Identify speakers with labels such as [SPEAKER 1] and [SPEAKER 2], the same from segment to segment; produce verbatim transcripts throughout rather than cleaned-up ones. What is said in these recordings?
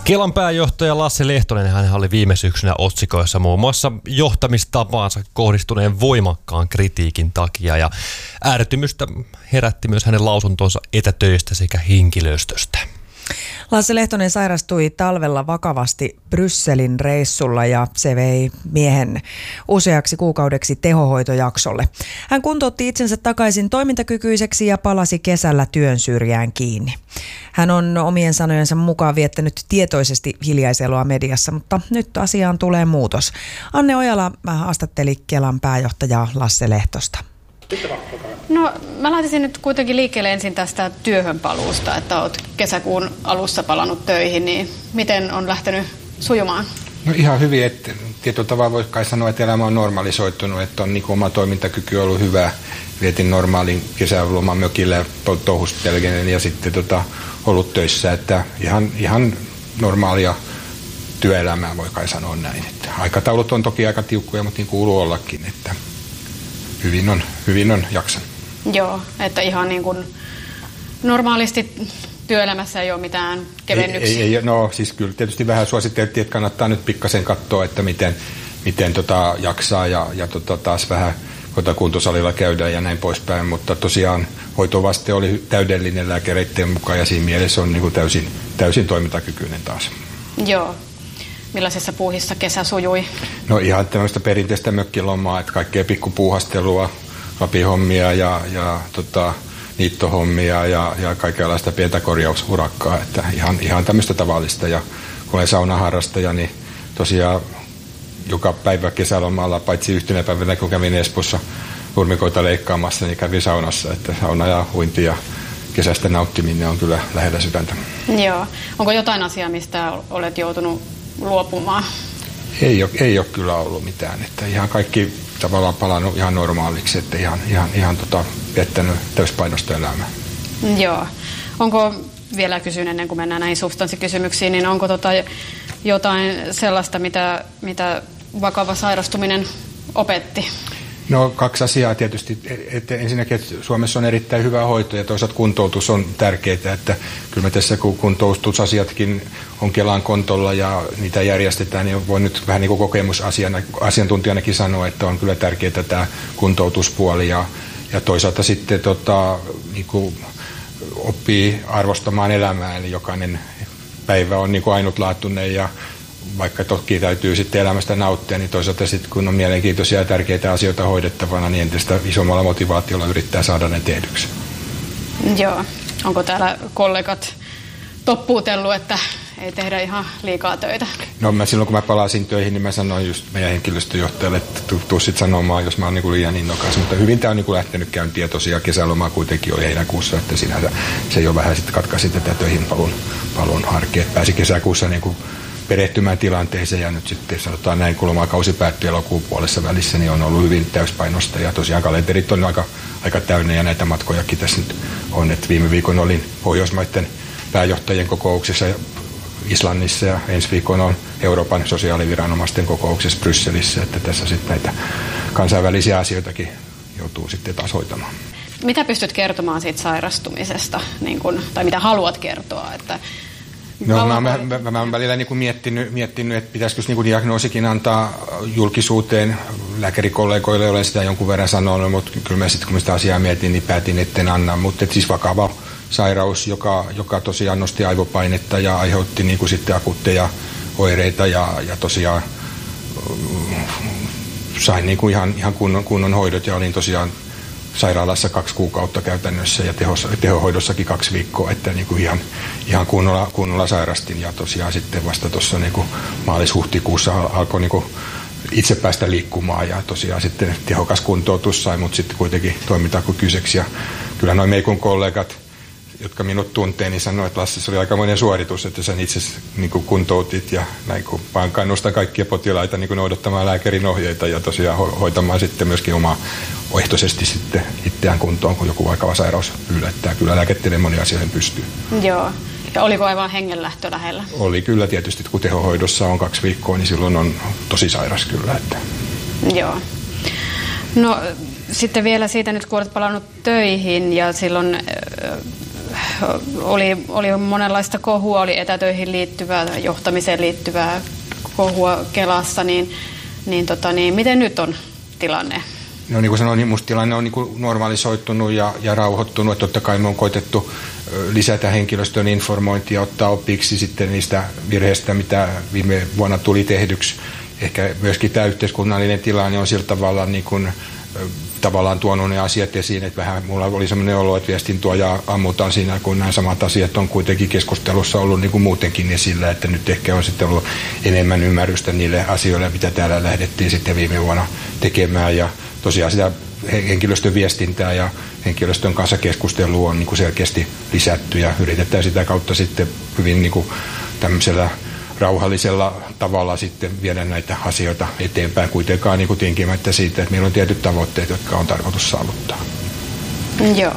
[SPEAKER 1] Kelan pääjohtaja Lasse Lehtonen, hän oli viime syksynä otsikoissa muun muassa johtamistapaansa kohdistuneen voimakkaan kritiikin takia, ja ärtymystä herätti myös hänen lausuntonsa etätöistä sekä henkilöstöstä.
[SPEAKER 2] Lasse Lehtonen sairastui talvella vakavasti Brysselin reissulla ja se vei miehen useaksi kuukaudeksi tehohoitojaksolle. Hän kuntoutti itsensä takaisin toimintakykyiseksi ja palasi kesällä työn syrjään kiinni. Hän on omien sanojensa mukaan viettänyt tietoisesti hiljaiseloa mediassa, mutta nyt asiaan tulee muutos. Anne Ojala haastatteli Kelan pääjohtajaa Lasse Lehtosta.
[SPEAKER 3] No mä lähtisin nyt kuitenkin liikkeelle ensin tästä työhönpaluusta, että olet kesäkuun alussa palannut töihin, niin miten on lähtenyt sujumaan?
[SPEAKER 4] No ihan hyvin, että tietyllä tavalla voi kai sanoa, että elämä on normalisoitunut, että on niin kuin oma toimintakyky ollut hyvä. Vietin normaalin kesäloman mökillä ja touhustelgenen ja sitten tota, ollut töissä, että ihan, ihan normaalia työelämää voi kai sanoa näin. Että aikataulut on toki aika tiukkoja, mutta niin kuuluu ollakin, että Hyvin on, hyvin on jaksan.
[SPEAKER 3] Joo, että ihan niin kuin normaalisti työelämässä ei ole mitään kevennyksiä.
[SPEAKER 4] Ei, ei, no siis kyllä tietysti vähän suositeltiin, että kannattaa nyt pikkasen katsoa, että miten, miten tota jaksaa ja, ja tota taas vähän kuntosalilla käydään ja näin poispäin. Mutta tosiaan hoitovaste oli täydellinen lääkäreiden mukaan ja siinä mielessä on niin kuin täysin, täysin toimintakykyinen taas.
[SPEAKER 3] Joo. Millaisessa puuhissa kesä sujui?
[SPEAKER 4] No ihan tämmöistä perinteistä mökkilomaa, että kaikkea pikkupuuhastelua, lapihommia ja, ja tota, niittohommia ja, ja kaikenlaista pientä korjausurakkaa. Että ihan, ihan tämmöistä tavallista. Ja kun olen saunaharrastaja, niin tosiaan joka päivä kesälomalla, paitsi yhtenä päivänä, kun kävin Espoossa nurmikoita leikkaamassa, niin kävin saunassa. Että sauna ja uinti ja kesästä nauttiminen on kyllä lähellä sydäntä.
[SPEAKER 3] Joo. Onko jotain asiaa, mistä olet joutunut luopumaan?
[SPEAKER 4] Ei ole, ei ole kyllä ollut mitään, että ihan kaikki tavallaan palannut ihan normaaliksi, että ihan, ihan, ihan tota, viettänyt täyspainosta elämää.
[SPEAKER 3] Joo. Onko, vielä kysyn ennen kuin mennään näihin substanssikysymyksiin, niin onko tota jotain sellaista, mitä, mitä vakava sairastuminen opetti? No
[SPEAKER 4] kaksi asiaa tietysti. Että ensinnäkin, että Suomessa on erittäin hyvä hoito ja toisaalta kuntoutus on tärkeää, että kyllä me tässä kun kuntoutusasiatkin on Kelan kontolla ja niitä järjestetään, niin voi nyt vähän niin kuin kokemusasiantuntijanakin sanoa, että on kyllä tärkeää tämä kuntoutuspuoli ja, ja toisaalta sitten tota, niin kuin oppii arvostamaan elämää, eli jokainen päivä on niin kuin ainutlaatuinen ja vaikka toki täytyy sitten elämästä nauttia, niin toisaalta sitten kun on mielenkiintoisia ja tärkeitä asioita hoidettavana, niin entistä isommalla motivaatiolla yrittää saada ne tehdyksi.
[SPEAKER 3] Joo. Onko täällä kollegat toppuutellut, että ei tehdä ihan liikaa töitä?
[SPEAKER 4] No mä silloin kun mä palasin töihin, niin mä sanoin just meidän henkilöstöjohtajalle, että tuu sit sanomaan, jos mä oon niin liian innokas. Mutta hyvin tää on niin lähtenyt käyntiin ja tosiaan kesälomaa kuitenkin oli heinäkuussa, että sinänsä se jo vähän sitten katkaisi tätä töihin palun, palun arkea. Pääsi kesäkuussa niin kuin perehtymään tilanteeseen ja nyt sitten sanotaan näin, kun lomakausi päättyi elokuun puolessa välissä, niin on ollut hyvin täyspainosta ja tosiaan kalenterit on aika, aika täynnä ja näitä matkojakin tässä nyt on, että viime viikon olin Pohjoismaiden pääjohtajien kokouksessa Islannissa ja ensi viikon on Euroopan sosiaaliviranomaisten kokouksessa Brysselissä, että tässä sitten näitä kansainvälisiä asioitakin joutuu sitten taas hoitamaan.
[SPEAKER 3] Mitä pystyt kertomaan siitä sairastumisesta, niin kun, tai mitä haluat kertoa, että
[SPEAKER 4] No, mä, mä, mä, mä olen välillä niin kuin miettinyt, miettinyt, että pitäisikö niin kuin diagnoosikin antaa julkisuuteen. Lääkärikollegoille olen sitä jonkun verran sanonut, mutta kyllä mä sitten kun mä sitä asiaa mietin, niin päätin, etten anna. Mutta siis vakava sairaus, joka, joka tosiaan nosti aivopainetta ja aiheutti niin kuin sitten akuutteja oireita ja, ja tosiaan sain niin kuin ihan, ihan kunnon, kunnon hoidot ja olin tosiaan sairaalassa kaksi kuukautta käytännössä ja tehossa, tehohoidossakin kaksi viikkoa, että niin kuin ihan, ihan kunnolla, kunnolla sairastin ja tosiaan sitten vasta tuossa niin kuin maalis-huhtikuussa alkoi niin kuin itse päästä liikkumaan ja tosiaan sitten tehokas kuntoutus sai mut sitten kuitenkin toimintakykyiseksi ja kyllä noin meikun kollegat, jotka minut tuntee, niin sanoi, että Lasse, se oli aikamoinen suoritus, että sen itse niin kuin kuntoutit ja näin kun vaan kannustan kaikkia potilaita niin kuin noudattamaan lääkärin ohjeita ja tosiaan ho- hoitamaan sitten myöskin omaa ohtoisesti sitten itseään kuntoon, kun joku vakava sairaus yllättää. Kyllä lääketieteen moni asioihin pystyy.
[SPEAKER 3] Joo. Ja oliko aivan hengenlähtö lähellä?
[SPEAKER 4] Oli kyllä tietysti, kun tehohoidossa on kaksi viikkoa, niin silloin on tosi sairas kyllä. Että.
[SPEAKER 3] Joo. No sitten vielä siitä nyt, kun olet palannut töihin ja silloin oli, oli monenlaista kohua, oli etätöihin liittyvää, johtamiseen liittyvää kohua Kelassa, niin, niin, tota, niin miten nyt on tilanne?
[SPEAKER 4] No niin kuin sanoin, niin musta tilanne on niin kuin normalisoitunut ja, ja rauhoittunut. Totta kai me on koitettu lisätä henkilöstön informointia, ottaa opiksi sitten niistä virheistä, mitä viime vuonna tuli tehdyksi. Ehkä myöskin tämä yhteiskunnallinen tilanne on sillä tavalla niin kuin, tavallaan tuonut ne asiat esiin, että vähän mulla oli sellainen olo, että viestintuoja ammutaan siinä, kun nämä samat asiat on kuitenkin keskustelussa ollut niin kuin muutenkin esillä, että nyt ehkä on sitten ollut enemmän ymmärrystä niille asioille, mitä täällä lähdettiin sitten viime vuonna tekemään, ja tosiaan sitä henkilöstön viestintää ja henkilöstön kanssa keskustelua on niin kuin selkeästi lisätty, ja yritetään sitä kautta sitten hyvin niin kuin tämmöisellä rauhallisella tavalla sitten viedä näitä asioita eteenpäin, kuitenkaan niin kuin tinkimättä siitä, että meillä on tietyt tavoitteet, jotka on tarkoitus saavuttaa.
[SPEAKER 3] Joo.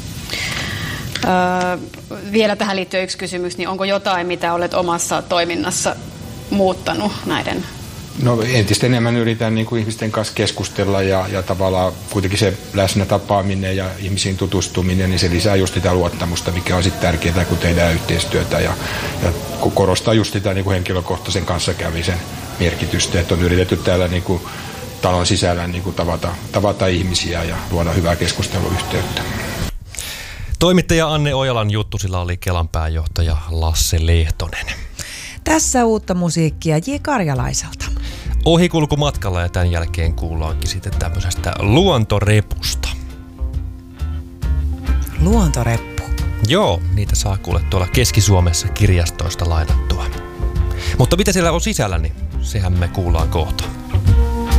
[SPEAKER 3] Öö, vielä tähän liittyy yksi kysymys, niin onko jotain, mitä olet omassa toiminnassa muuttanut näiden?
[SPEAKER 4] No entistä enemmän yritän niin kuin ihmisten kanssa keskustella ja, ja tavallaan kuitenkin se läsnä tapaaminen ja ihmisiin tutustuminen, niin se lisää just sitä luottamusta, mikä on sitten tärkeää, kun tehdään yhteistyötä, ja, ja korostaa just sitä niin kuin henkilökohtaisen kanssakäymisen merkitystä, että on yritetty täällä niin kuin talon sisällä niin kuin tavata, tavata ihmisiä ja luoda hyvää keskusteluyhteyttä.
[SPEAKER 1] Toimittaja Anne Ojalan juttusilla oli Kelan pääjohtaja Lasse Lehtonen.
[SPEAKER 2] Tässä uutta musiikkia J. Karjalaiselta.
[SPEAKER 1] Ohikulkumatkalla, ja tämän jälkeen kuullaankin sitten tämmöisestä luontorepusta.
[SPEAKER 2] Luontoreppu.
[SPEAKER 1] Joo, niitä saa kuulla tuolla Keski-Suomessa kirjastoista lainattua. Mutta mitä siellä on sisällä, niin sehän me kuullaan kohta.